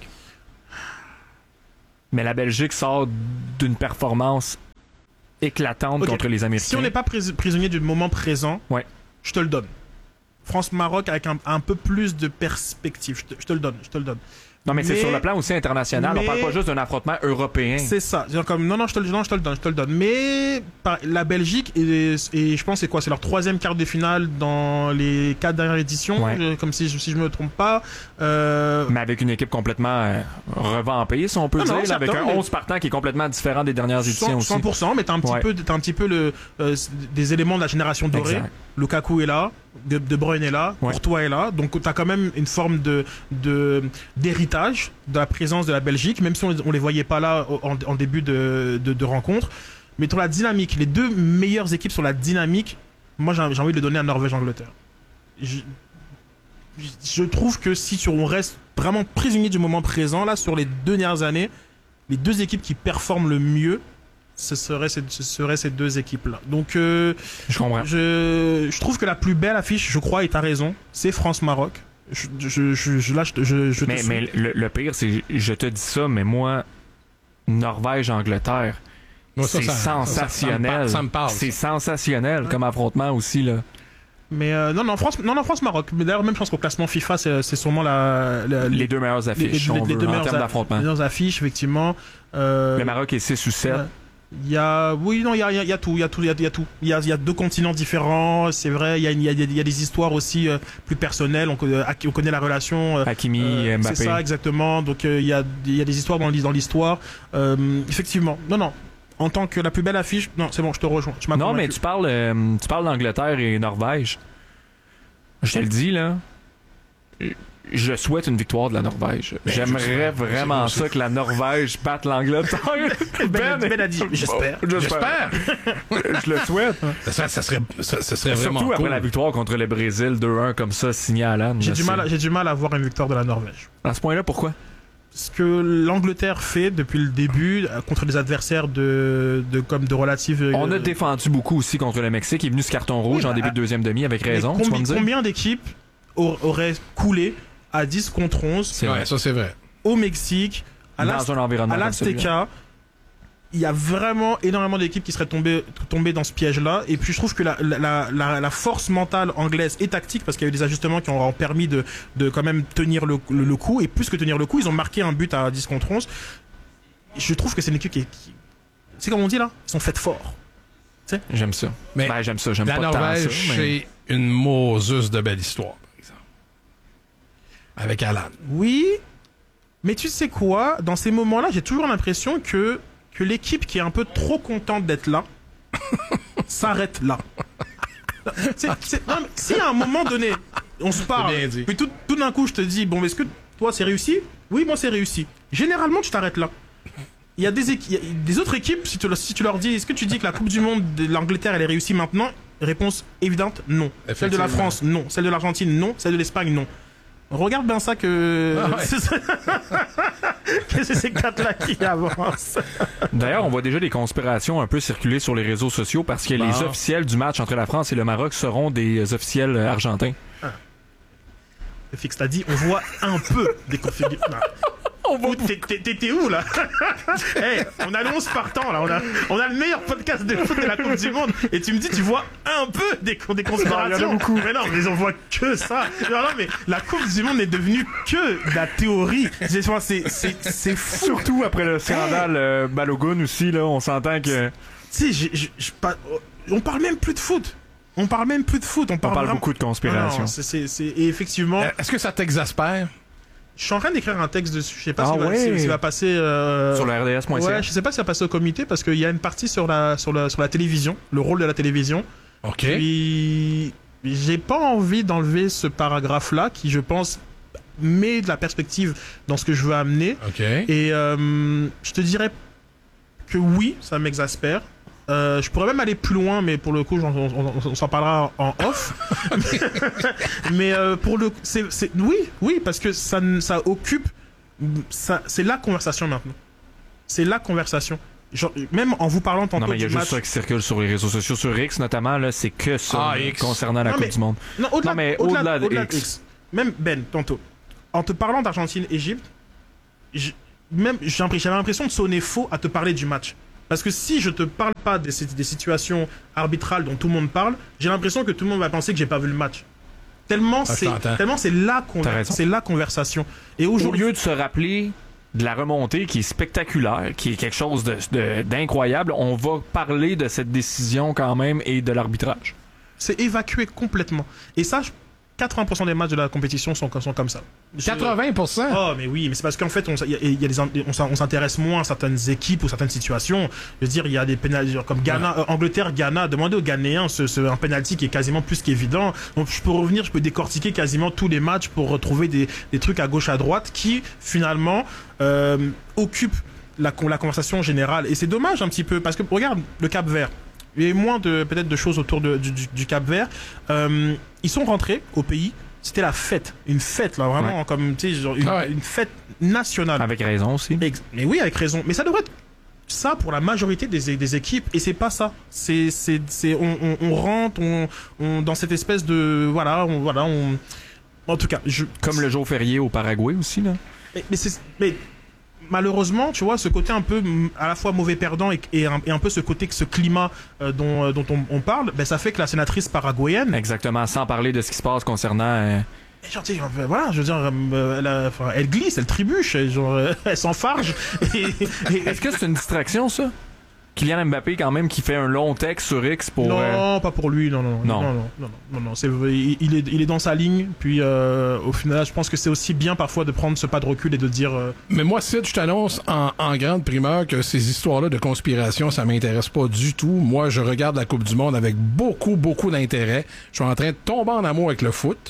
Mais la Belgique sort d'une performance éclatante contre les Américains. Si on n'est pas prisonnier du moment présent, ouais. Je te le donne. France-Maroc avec un peu plus de perspective. Je te le donne. Non, mais c'est sur le plan aussi international. On parle pas juste d'un affrontement européen. C'est ça. Comme, non, je te le donne. Mais la Belgique, et je pense c'est quoi? C'est leur 3e quart de finale dans les 4 dernières éditions, comme si je me trompe pas. Mais avec une équipe complètement revampée, si on peut dire, avec un 11 partant qui est complètement différent des dernières éditions 100%, aussi. Mais t'as un petit peu des éléments de la génération dorée. Exact. Lukaku est là, De Bruyne est là, Courtois est là, donc t'as quand même une forme d'héritage de la présence de la Belgique, même si on les voyait pas là en début de rencontre. Mais sur la dynamique, les 2 meilleures équipes sur la dynamique, moi j'ai envie de le donner à Norvège-Angleterre. Je trouve que si on reste vraiment prisonnier du moment présent, là, sur les 2 dernières années, les 2 équipes qui performent le mieux, ce serait ces 2 équipes-là. Donc, je comprends. Je trouve que la plus belle affiche, je crois, et t'as raison, c'est France-Maroc. Mais le pire, c'est, je te dis ça, mais moi, Norvège-Angleterre, c'est sensationnel. Ça me parle. C'est sensationnel comme affrontement aussi, là. Mais France-Maroc. Mais d'ailleurs, même je pense qu'au classement FIFA, c'est sûrement les 2 meilleures affiches, en termes d'affrontement. Les meilleures affiches, effectivement. Le Maroc est 6 ou 7. Il y a tout. Il y a 2 continents différents, c'est vrai. Il y a des histoires aussi plus personnelles. On connaît la relation Hakimi, Mbappé. C'est ça, exactement. Donc il y a des histoires dans l'histoire. Effectivement. Non. En tant que la plus belle affiche, non, c'est bon, je te rejoins. Non, mais tu parles d'Angleterre et Norvège. Je te le dis, là. Je souhaite une victoire de la Norvège. J'aimerais vraiment ça que la Norvège batte l'Angleterre. Ben a dit, j'espère. Je le souhaite. Ça serait vraiment surtout cool. après la victoire contre le Brésil 2-1 comme ça, signé à l'âne. J'ai du mal à voir une victoire de la Norvège. À ce point-là, pourquoi? Ce que l'Angleterre fait depuis le début contre des adversaires de relative... On a défendu beaucoup aussi contre le Mexique. Il est venu ce carton rouge en début de 2e demi avec raison. Combien d'équipes auraient coulé à 10 contre 11 ça c'est vrai. Au Mexique, à l'Azteca? Il y a vraiment énormément d'équipes qui seraient tombées dans ce piège-là. Et puis je trouve que la force mentale anglaise et tactique, parce qu'il y a eu des ajustements qui ont permis de quand même tenir le coup. Et plus que tenir le coup, ils ont marqué un but à 10 contre 11. Je trouve que c'est une équipe qui c'est comme on dit là, ils sont faites fort. T'sais? J'aime ça. Mais j'aime ça. J'aime la pas Norvège, c'est une Moses de belle histoire, par exemple. Avec Alan. Oui, mais tu sais quoi, dans ces moments-là, j'ai toujours l'impression que l'équipe qui est un peu trop contente d'être là s'arrête là. Si à un moment donné, on se parle, puis tout d'un coup je te dis, bon, est-ce que toi c'est réussi? Oui, moi c'est réussi. Généralement, tu t'arrêtes là. Il y a des autres équipes, si tu leur dis, est-ce que tu dis que la Coupe du Monde de l'Angleterre elle est réussie maintenant? Réponse évidente, non. Celle de la France, non. Celle de l'Argentine, non. Celle de l'Espagne, non. Regarde bien ça que c'est ces 4-là qui avancent. D'ailleurs, on voit déjà des conspirations un peu circuler sur les réseaux sociaux parce que les officiels du match entre la France et le Maroc seront des officiels argentins. Fixe, t'as dit, on voit un peu des configurations. T'es où là? Hey, on a le 11 partants là, on a le meilleur podcast de foot de la Coupe du Monde et tu me dis tu vois un peu des conspirations. Il y en a beaucoup. Mais non, mais on voit que ça. Non, mais la Coupe du Monde n'est devenue que de la théorie. C'est fou. Surtout après le scandale Balogun aussi là, on s'entend que. Tu sais, on parle même plus de foot. On parle beaucoup de conspiration. Et effectivement. Est-ce que ça t'exaspère? Je suis en train d'écrire un texte dessus. Je sais pas s'il va passer sur le RDS.ca. Ouais, je sais pas si ça va passer au comité parce qu'il y a une partie sur la télévision, le rôle de la télévision. OK. Puis j'ai pas envie d'enlever ce paragraphe-là qui, je pense, met de la perspective dans ce que je veux amener. OK. Et je te dirais que oui, ça m'exaspère. Je pourrais même aller plus loin, mais pour le coup, on s'en parlera en off. mais pour le, oui, parce que ça occupe, c'est la conversation maintenant. C'est la conversation. Genre, même en vous parlant tantôt. Non, mais il y a juste ça qui circule sur les réseaux sociaux, sur X notamment là, c'est que ça concernant la Coupe du Monde. Non, au-delà de X. Même Ben, tantôt, en te parlant d'Argentine-Égypte, j'avais l'impression de sonner faux à te parler du match. Parce que si je te parle pas des situations arbitrales dont tout le monde parle, j'ai l'impression que tout le monde va penser que j'ai pas vu le match. Tellement c'est la conversation. Et au lieu de se rappeler de la remontée qui est spectaculaire, qui est quelque chose d'incroyable, on va parler de cette décision quand même et de l'arbitrage. C'est évacué complètement. Et ça, 80% des matchs de la compétition sont comme ça. 80%? Oh, mais oui, mais c'est parce qu'en fait, on s'intéresse moins à certaines équipes ou certaines situations. Je veux dire, il y a des pénaltys comme Ghana, Angleterre, Ghana. Demandez aux Ghanéens un penalty qui est quasiment plus qu'évident. Donc, je peux décortiquer quasiment tous les matchs pour retrouver des trucs à gauche, à droite qui, finalement, occupent la conversation générale. Et c'est dommage un petit peu, parce que, regarde, le Cap-Vert. Il y a moins peut-être de choses autour du Cap-Vert. Ils sont rentrés au pays. C'était la fête. Une fête, là, vraiment, comme, tu sais, genre, une fête nationale. Avec raison aussi. Mais oui, avec raison. Mais ça devrait être ça pour la majorité des équipes. Et c'est pas ça. On rentre, dans cette espèce de, en tout cas, comme le jour férié au Paraguay aussi, là. Mais malheureusement, tu vois, ce côté un peu à la fois mauvais perdant et un peu ce climat dont on parle, ben ça fait que la sénatrice paraguayenne... Exactement, sans parler de ce qui se passe concernant... elle glisse, elle trébuche, elle s'enfarge. Est-ce que c'est une distraction, ça? Kylian Mbappé, quand même, qui fait un long texte sur X pour... Non, pas pour lui, non. Il est dans sa ligne, puis au final, je pense que c'est aussi bien parfois de prendre ce pas de recul et de dire... Mais moi, Sid, je t'annonce en grande primeur que ces histoires-là de conspiration, ça m'intéresse pas du tout. Moi, je regarde la Coupe du Monde avec beaucoup, beaucoup d'intérêt. Je suis en train de tomber en amour avec le foot.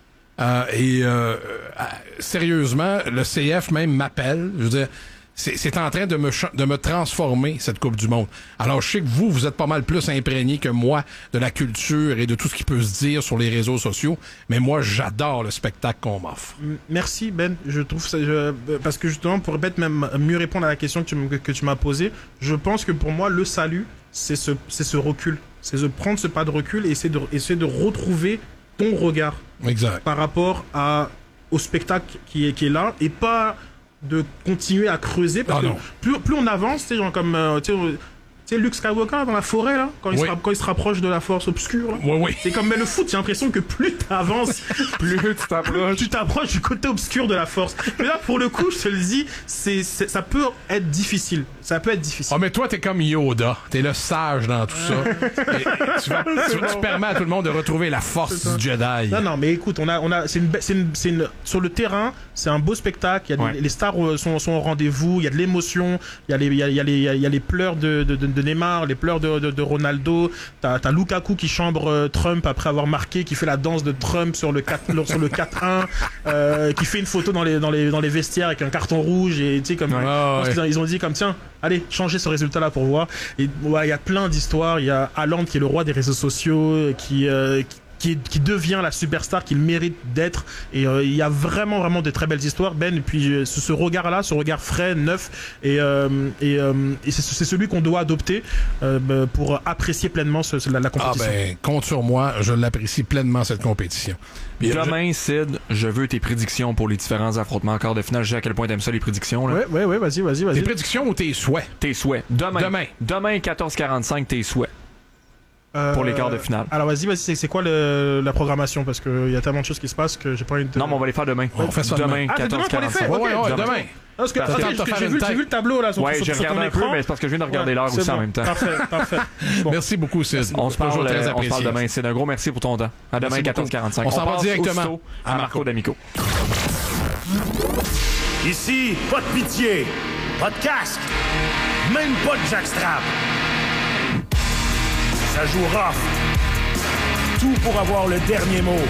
Sérieusement, le CF même m'appelle. Je veux dire... C'est en train de me transformer, cette Coupe du Monde. Alors, je sais que vous êtes pas mal plus imprégné que moi de la culture et de tout ce qui peut se dire sur les réseaux sociaux, mais moi, j'adore le spectacle qu'on m'offre. Merci, Ben. Je trouve ça... parce que justement, pour peut-être même mieux répondre à la question que tu m'as posée, je pense que pour moi, le salut, c'est ce recul. C'est de prendre ce pas de recul et essayer de retrouver ton regard. Exact. Par rapport au spectacle qui est là, et pas... de continuer à creuser parce que plus on avance, tu sais, genre comme tu sais Luke Skywalker dans la forêt là, quand il se rapproche de la force obscure là. Oui. C'est comme le foot, j'ai l'impression que plus t'avances, plus tu t'approches du côté obscur de la force. Mais là pour le coup, je te le dis, ça peut être difficile. Oh, mais toi, t'es comme Yoda. T'es le sage dans tout ça. Tu permets à tout le monde de retrouver la force du Jedi. Non, mais écoute, sur le terrain, c'est un beau spectacle. Les stars sont au rendez-vous. Il y a de l'émotion. Il y a les pleurs de Neymar, les pleurs de Ronaldo. T'as Lukaku qui chambre Trump après avoir marqué, qui fait la danse de Trump sur le 4-1, qui fait une photo dans les vestiaires avec un carton rouge. Et tu sais, comme ils ont dit comme tiens. Allez, changez ce résultat-là pour voir. Et il y a plein d'histoires. Il y a Haaland qui est le roi des réseaux sociaux, qui devient la superstar qu'il mérite d'être. Et il y a vraiment, vraiment de très belles histoires, Ben. Et puis ce regard-là, ce regard frais, neuf, et c'est celui qu'on doit adopter pour apprécier pleinement la compétition. Ah ben, compte sur moi, je l'apprécie pleinement, cette compétition. Demain, Sid, je veux tes prédictions pour les différents affrontements en quart de finale. Je sais à quel point t'aimes ça, les prédictions. Là. Ouais, vas-y. Tes prédictions ou tes souhaits? Tes souhaits. Demain, 14h45, tes souhaits. Pour les quarts de finale. Alors vas-y, c'est quoi la programmation? Parce qu'il y a tellement de choses qui se passent que j'ai pas envie de... Non, mais on va les faire demain. On fait ça demain. 14h45. Ouais, demain. Parce que j'ai vu le tableau là sur ton écran. J'ai regardé un peu, mais c'est parce que je viens de regarder l'heure aussi en même temps. Parfait. Bon. Merci beaucoup, Sid. On se parle demain. C'est un gros merci pour ton temps. À demain, 14h45. On s'en va directement à Marco D'Amico. Ici, pas de pitié, pas de casque, même pas de jackstrap. Ça joue rough. Tout pour avoir le dernier mot.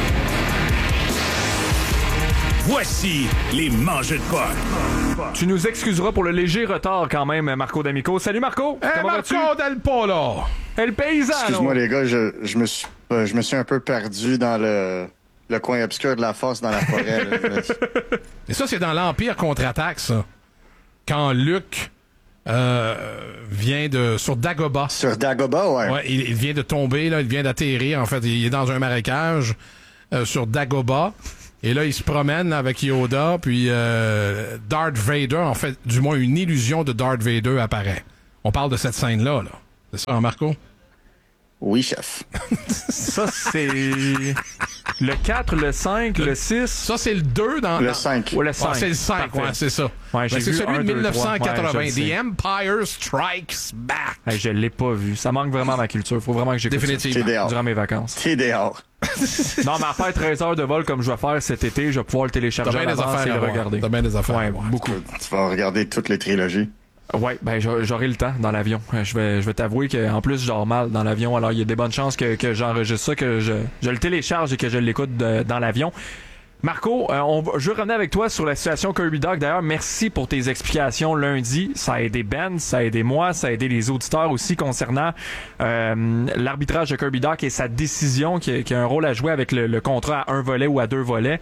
Voici les mangeux de potes. Tu nous excuseras pour le léger retard quand même, Marco D'Amico. Salut Marco! Comment vas-tu? Marco Del Polo! El Paisano! Excuse-moi les gars, je me suis un peu perdu dans le coin obscur de la fosse dans la forêt. Et ça, c'est dans l'Empire contre-attaque, ça. Quand Luke vient sur Dagobah. Sur Dagobah, ouais. Ouais, il vient de tomber, là, il vient d'atterrir. En fait, il est dans un marécage sur Dagobah. Et là, il se promène avec Yoda, puis Darth Vader, en fait, du moins une illusion de Darth Vader apparaît. On parle de cette scène-là, là. C'est ça, Marco? Oui, chef. Ça, c'est... Le 4, le 5, le 6. Ça, c'est le 2 dans... Le 5. Ouais, le 5. C'est le 5, ouais, c'est ça. Ouais, j'ai c'est vu celui 1, de 2, 1980. 3. Ouais, The Empire Strikes Back. Hey, je l'ai pas vu. Ça manque vraiment à ma culture. Faut vraiment que j'écoute Définitivement. ça durant mes vacances. T'es dehors. Non, mais à faire 13 heures de vol comme je vais faire cet été, je vais pouvoir le télécharger T'as bien des affaires et à le voir. regarder. T'as bien des affaires à voir. Beaucoup. Tu vas regarder toutes les trilogies. Ouais, ben j'aurai le temps dans l'avion. Je vais t'avouer qu'en plus je dors mal dans l'avion, alors il y a des bonnes chances que j'enregistre ça, que je le télécharge et que je l'écoute dans l'avion. Marco, je veux revenir avec toi sur la situation Kirby Dach. D'ailleurs, merci pour tes explications lundi. Ça a aidé Ben, ça a aidé moi, ça a aidé les auditeurs aussi concernant l'arbitrage de Kirby Dach et sa décision qui a un rôle à jouer avec le contrat à 1 volet ou à 2 volets.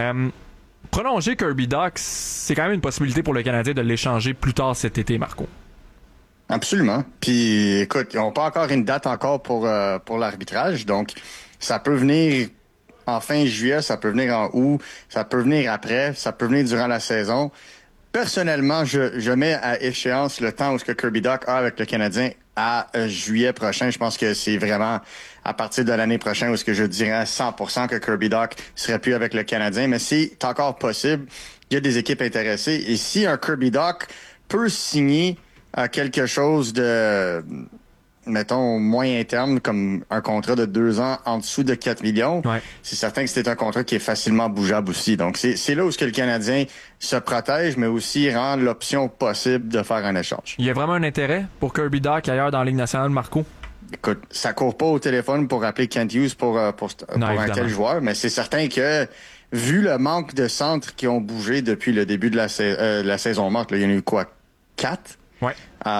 Prolonger Kirby Dach, c'est quand même une possibilité pour le Canadien de l'échanger plus tard cet été, Marco. Absolument. Puis, écoute, ils n'ont pas encore une date encore pour l'arbitrage, donc ça peut venir en fin juillet, ça peut venir en août, ça peut venir après, ça peut venir durant la saison. Personnellement, je mets à échéance le temps où ce que Kirby Dach a avec le Canadien à juillet prochain. Je pense que c'est vraiment à partir de l'année prochaine où ce que je dirais à 100% que Kirby Dach serait plus avec le Canadien. Mais c'est encore possible. Il y a des équipes intéressées. Et si un Kirby Dach peut signer quelque chose de, mettons, moyen terme, comme un contrat de 2 ans en dessous de 4 millions, c'est certain que c'est un contrat qui est facilement bougeable aussi. Donc, c'est là où ce que le Canadien se protège, mais aussi rend l'option possible de faire un échange. Il y a vraiment un intérêt pour Kirby Dach ailleurs dans la Ligue nationale, Marco? Écoute, ça court pas au téléphone pour appeler Kent Hughes pour un tel joueur, mais c'est certain que, vu le manque de centres qui ont bougé depuis le début de la saison morte, là, il y en a eu quoi? 4? Ouais.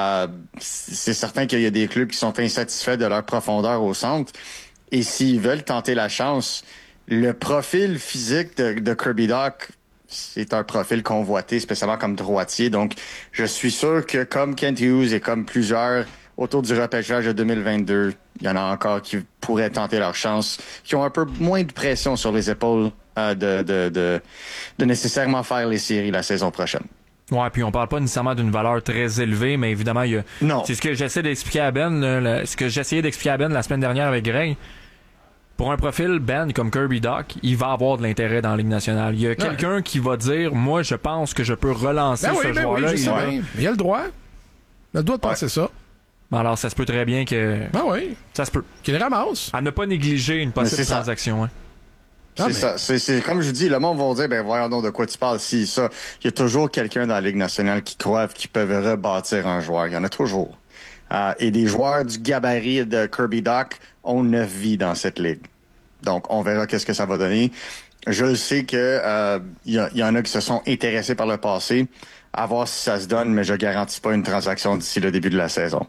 C'est certain qu'il y a des clubs qui sont insatisfaits de leur profondeur au centre. Et s'ils veulent tenter la chance, le profil physique de Kirby Dach, c'est un profil convoité, spécialement comme droitier. Donc, je suis sûr que comme Kent Hughes et comme plusieurs autour du repêchage de 2022, il y en a encore qui pourraient tenter leur chance, qui ont un peu moins de pression sur les épaules de nécessairement faire les séries la saison prochaine. Ouais, puis on parle pas nécessairement d'une valeur très élevée, mais évidemment, il y a... Non. C'est ce que j'essaie d'expliquer à Ben, ce que j'essayais d'expliquer à Ben la semaine dernière avec Greg. Pour un profil, Ben, comme Kirby Dach, il va avoir de l'intérêt dans la Ligue nationale. Il y a quelqu'un qui va dire, moi, je pense que je peux relancer ce joueur-là. Oui, je sais bien. Il a le droit. Il a le droit de penser ça. Alors, ça se peut très bien que... Ben oui. Ça se peut. Qu'il ramasse. À ne pas négliger une possible transaction. Hein. C'est ça. C'est comme je dis, le monde va dire, ben voyons donc de quoi tu parles, si ça. Il y a toujours quelqu'un dans la Ligue nationale qui croit qu'ils peuvent rebâtir un joueur. Il y en a toujours. Et des joueurs du gabarit de Kirby Dach ont 9 vies dans cette ligue. Donc, on verra qu'est-ce que ça va donner. Je sais que il y en a qui se sont intéressés par le passé. À voir si ça se donne, mais je garantis pas une transaction d'ici le début de la saison.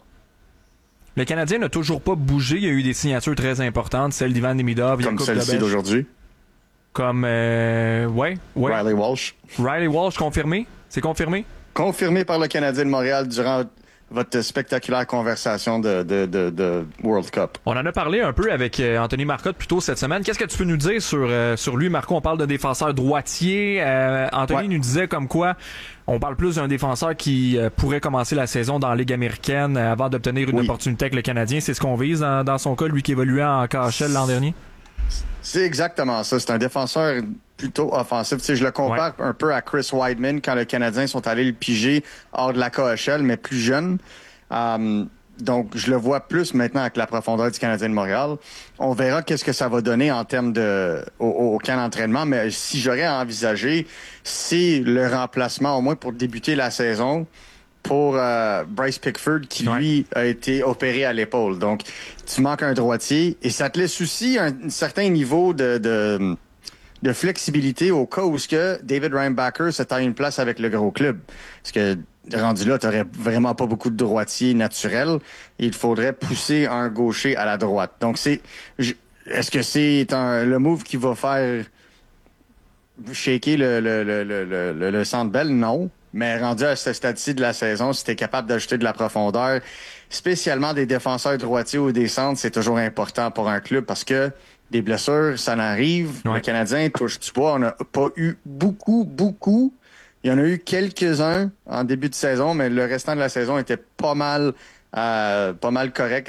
Le Canadien n'a toujours pas bougé. Il y a eu des signatures très importantes, celle d'Ivan Demidov, comme celle-ci d'aujourd'hui. Comme, ouais. Riley Walsh. Riley Walsh, confirmé? C'est confirmé? Confirmé par le Canadien de Montréal durant votre spectaculaire conversation de World Cup. On en a parlé un peu avec Anthony Marcotte plus tôt cette semaine. Qu'est-ce que tu peux nous dire sur lui, Marco? On parle de défenseur droitier. Anthony nous disait comme quoi on parle plus d'un défenseur qui pourrait commencer la saison dans la Ligue américaine avant d'obtenir une opportunité avec le Canadien. C'est ce qu'on vise dans son cas, lui qui évoluait en KHL l'an dernier? C'est exactement ça. C'est un défenseur plutôt offensif. Tu sais, je le compare un peu à Chris Wideman quand les Canadiens sont allés le piger hors de la KHL, mais plus jeune. Donc, je le vois plus maintenant avec la profondeur du Canadien de Montréal. On verra qu'est-ce que ça va donner en termes au camp d'entraînement, mais si j'aurais à envisager, c'est le remplacement, au moins pour débuter la saison, pour Bryce Pickford, qui, lui, a été opéré à l'épaule. Donc, tu manques un droitier et ça te laisse aussi un certain niveau de flexibilité au cas où ce que David Reinbacher se taille une place avec le gros club. Parce que, rendu là, t'aurais vraiment pas beaucoup de droitiers naturels. Il faudrait pousser un gaucher à la droite. Donc, est-ce que c'est le move qui va faire shaker le Centre Bell? Non. Mais rendu à ce stade-ci de la saison, si t'es capable d'ajouter de la profondeur, spécialement des défenseurs droitiers ou des centres, c'est toujours important pour un club parce que des blessures, ça n'arrive. Le Canadien touche du bois. On n'a pas eu beaucoup. Il y en a eu quelques-uns en début de saison, mais le restant de la saison était pas mal correct.